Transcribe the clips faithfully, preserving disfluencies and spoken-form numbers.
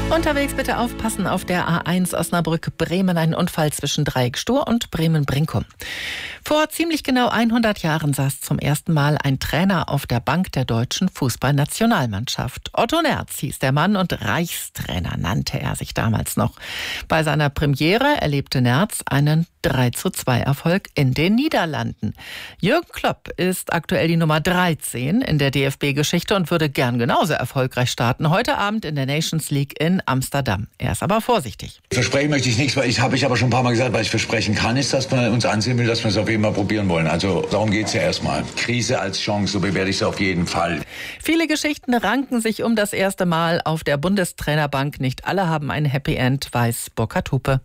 Unterwegs bitte aufpassen auf der A eins Osnabrück-Bremen. Ein Unfall zwischen Dreieck-Stur und Bremen-Brinkum. Vor ziemlich genau hundert Jahren saß zum ersten Mal ein Trainer auf der Bank der deutschen Fußballnationalmannschaft. Otto Nerz hieß der Mann und Reichstrainer nannte er sich damals noch. Bei seiner Premiere erlebte Nerz einen drei zu zwei Erfolg in den Niederlanden. Jürgen Klopp ist aktuell die Nummer dreizehn in der D F B-Geschichte und würde gern genauso erfolgreich starten. Heute Abend in der Nations League in Amsterdam. Er ist aber vorsichtig. Versprechen möchte ich nichts, weil ich habe ich aber schon ein paar Mal gesagt, was ich versprechen kann, ist, dass man uns ansehen will, dass wir es auf jeden Fall probieren wollen. Also darum geht es ja erstmal. Krise als Chance, so bewerte ich es auf jeden Fall. Viele Geschichten ranken sich um das erste Mal auf der Bundestrainerbank. Nicht alle haben ein Happy End, weiß Burkhard Hupe.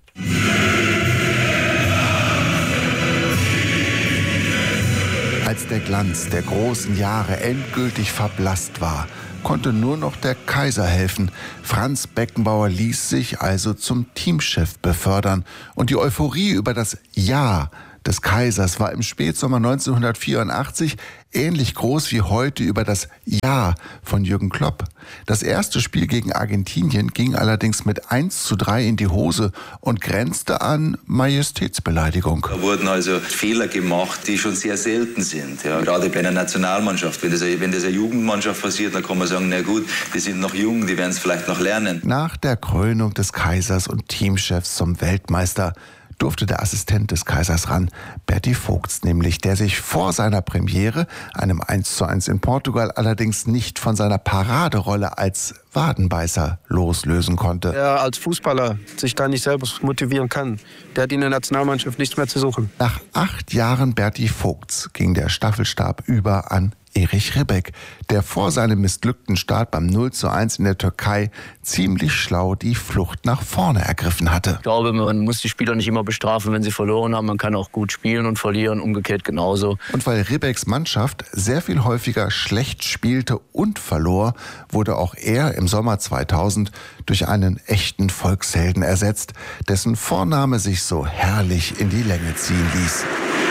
Als der Glanz der großen Jahre endgültig verblasst war, konnte nur noch der Kaiser helfen. Franz Beckenbauer ließ sich also zum Teamchef befördern. Und die Euphorie über das Ja des Kaisers war im Spätsommer neunzehnhundertvierundachtzig ähnlich groß wie heute über das Ja von Jürgen Klopp. Das erste Spiel gegen Argentinien ging allerdings mit eins zu drei in die Hose und grenzte an Majestätsbeleidigung. Da wurden also Fehler gemacht, die schon sehr selten sind. Ja, gerade bei einer Nationalmannschaft. Wenn das, wenn das eine Jugendmannschaft passiert, dann kann man sagen, na gut, die sind noch jung, die werden es vielleicht noch lernen. Nach der Krönung des Kaisers und Teamchefs zum Weltmeister durfte der Assistent des Kaisers ran, Berti Vogts nämlich, der sich vor seiner Premiere, einem eins zu eins in Portugal, allerdings nicht von seiner Paraderolle als Wadenbeißer loslösen konnte. Der als Fußballer sich da nicht selber motivieren kann, der hat in der Nationalmannschaft nichts mehr zu suchen. Nach acht Jahren Berti Vogts ging der Staffelstab über an Erich Ribbeck, der vor seinem missglückten Start beim null zu eins in der Türkei ziemlich schlau die Flucht nach vorne ergriffen hatte. Ich glaube, man muss die Spieler nicht immer bestrafen, wenn sie verloren haben. Man kann auch gut spielen und verlieren, umgekehrt genauso. Und weil Ribbecks Mannschaft sehr viel häufiger schlecht spielte und verlor, wurde auch er im Sommer zweitausend durch einen echten Volkshelden ersetzt, dessen Vorname sich so herrlich in die Länge ziehen ließ.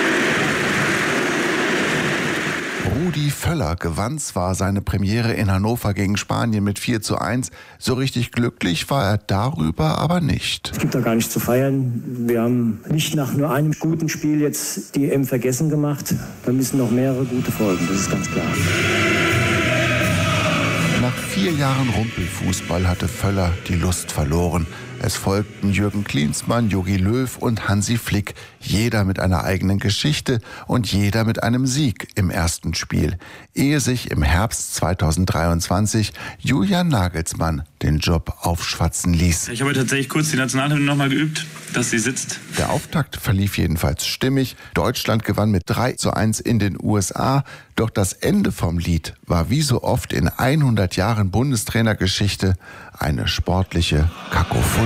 Rudi Völler gewann zwar seine Premiere in Hannover gegen Spanien mit vier zu eins. So richtig glücklich war er darüber aber nicht. Es gibt da gar nichts zu feiern. Wir haben nicht nach nur einem guten Spiel jetzt die E M vergessen gemacht. Da müssen noch mehrere gute folgen, das ist ganz klar. Nach vier Jahren Rumpelfußball hatte Völler die Lust verloren. Es folgten Jürgen Klinsmann, Jogi Löw und Hansi Flick, jeder mit einer eigenen Geschichte und jeder mit einem Sieg im ersten Spiel, ehe sich im Herbst zweitausenddreiundzwanzig Julian Nagelsmann den Job aufschwatzen ließ. Ich habe tatsächlich kurz die Nationalhymne nochmal geübt, dass sie sitzt. Der Auftakt verlief jedenfalls stimmig. Deutschland gewann mit drei zu eins in den U S A. Doch das Ende vom Lied war wie so oft in hundert Jahren Bundestrainergeschichte eine sportliche Kakophonie.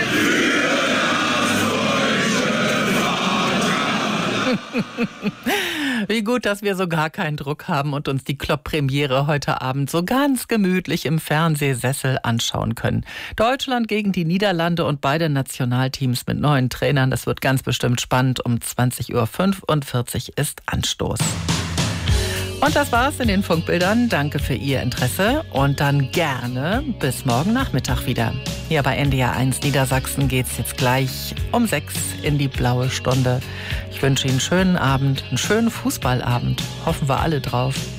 Wie gut, dass wir so gar keinen Druck haben und uns die Klopp-Premiere heute Abend so ganz gemütlich im Fernsehsessel anschauen können. Deutschland gegen die Niederlande und beide Nationalteams mit neuen Trainern. Das wird ganz bestimmt spannend. Um zwanzig Uhr fünfundvierzig ist Anstoß. Und das war's in den Funkbildern. Danke für Ihr Interesse und dann gerne bis morgen Nachmittag wieder. Hier bei N D R eins Niedersachsen geht's jetzt gleich um sechs in die blaue Stunde. Ich wünsche Ihnen einen schönen Abend, einen schönen Fußballabend. Hoffen wir alle drauf.